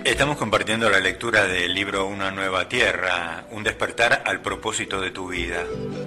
Estamos compartiendo la lectura del libro Una nueva tierra, un despertar al propósito de tu vida.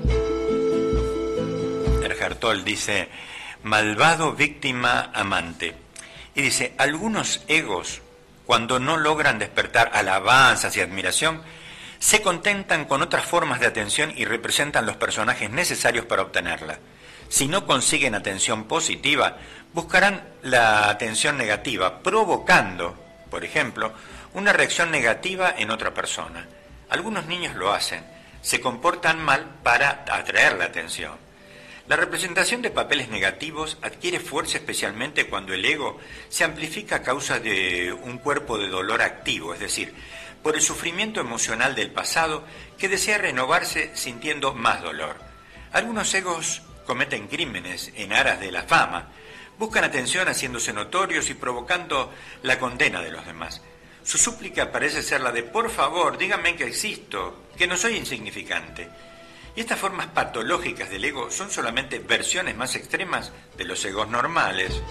Eckhart Tolle dice, malvado, víctima, amante. Y dice, algunos egos, cuando no logran despertar alabanzas y admiración, se contentan con otras formas de atención y representan los personajes necesarios para obtenerla. Si no consiguen atención positiva, buscarán la atención negativa, provocando, por ejemplo, una reacción negativa en otra persona. Algunos niños lo hacen, se comportan mal para atraer la atención. La representación de papeles negativos adquiere fuerza especialmente cuando el ego se amplifica a causa de un cuerpo de dolor activo, es decir, por el sufrimiento emocional del pasado que desea renovarse sintiendo más dolor. Algunos egos cometen crímenes en aras de la fama, buscan atención haciéndose notorios y provocando la condena de los demás. Su súplica parece ser la de, por favor, díganme que existo, que no soy insignificante. Y estas formas patológicas del ego son solamente versiones más extremas de los egos normales.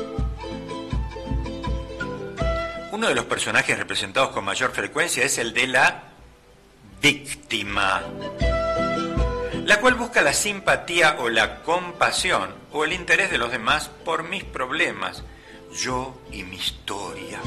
Uno de los personajes representados con mayor frecuencia es el de la víctima, la cual busca la simpatía o la compasión o el interés de los demás por mis problemas, yo y mi historia.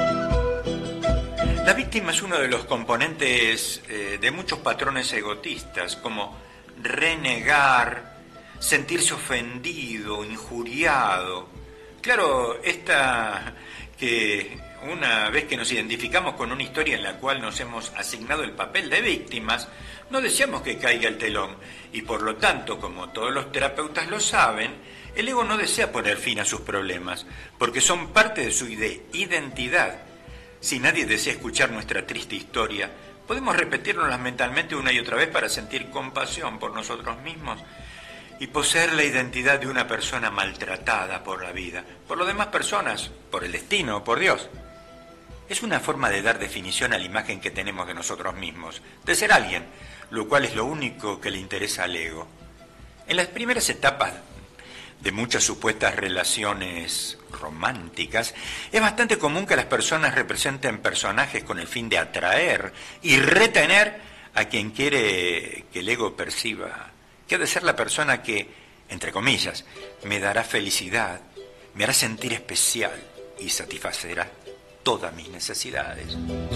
La víctima es uno de los componentes de muchos patrones egotistas, como renegar, sentirse ofendido, injuriado. Claro, que una vez que nos identificamos con una historia en la cual nos hemos asignado el papel de víctimas, no deseamos que caiga el telón y por lo tanto, como todos los terapeutas lo saben, el ego no desea poner fin a sus problemas porque son parte de su identidad. Si nadie desea escuchar nuestra triste historia, podemos repetirnosla mentalmente una y otra vez para sentir compasión por nosotros mismos y poseer la identidad de una persona maltratada por la vida, por las demás personas, por el destino, por Dios. Es una forma de dar definición a la imagen que tenemos de nosotros mismos, de ser alguien, lo cual es lo único que le interesa al ego. En las primeras etapas de muchas supuestas relaciones románticas, es bastante común que las personas representen personajes con el fin de atraer y retener a quien quiere que el ego perciba que ha de ser la persona que, entre comillas, me dará felicidad, me hará sentir especial y satisfacerá todas mis necesidades.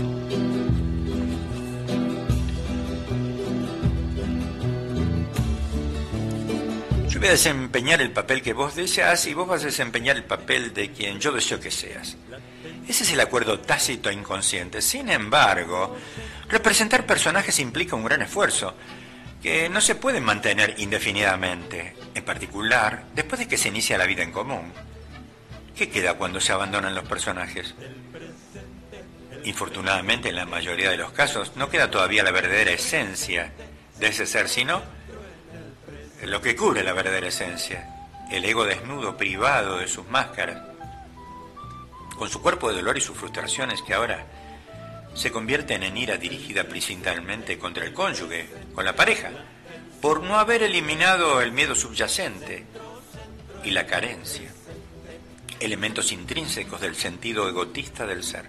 Yo voy a desempeñar el papel que vos deseas y vos vas a desempeñar el papel de quien yo deseo que seas. Ese es el acuerdo tácito e inconsciente. Sin embargo, representar personajes implica un gran esfuerzo que no se puede mantener indefinidamente, en particular después de que se inicia la vida en común. ¿Qué queda cuando se abandonan los personajes? Infortunadamente, en la mayoría de los casos, no queda todavía la verdadera esencia de ese ser, sino lo que cubre la verdadera esencia, el ego desnudo, privado de sus máscaras, con su cuerpo de dolor y sus frustraciones que ahora se convierten en ira dirigida principalmente contra el cónyuge, con la pareja, por no haber eliminado el miedo subyacente y la carencia, elementos intrínsecos del sentido egotista del ser.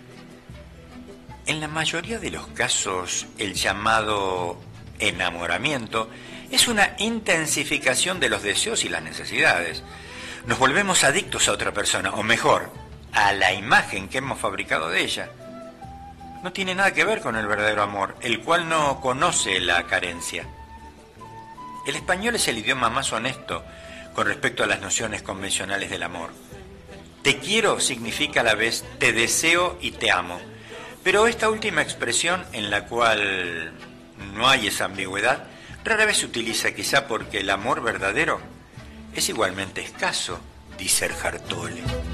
En la mayoría de los casos, el llamado enamoramiento es una intensificación de los deseos y las necesidades. Nos volvemos adictos a otra persona, o mejor, a la imagen que hemos fabricado de ella. No tiene nada que ver con el verdadero amor, el cual no conoce la carencia. El español es el idioma más honesto con respecto a las nociones convencionales del amor. Te quiero significa a la vez te deseo y te amo. Pero esta última expresión, en la cual no hay esa ambigüedad, rara vez se utiliza, quizá porque el amor verdadero es igualmente escaso, dice Eckhart Tolle.